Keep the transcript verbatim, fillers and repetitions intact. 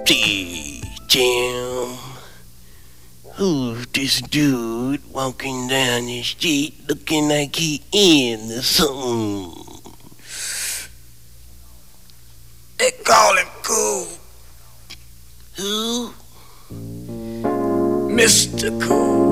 Hey, Jim. Who's this dude walking down the street looking like he in something? They call him Cool. Who? mister Cool.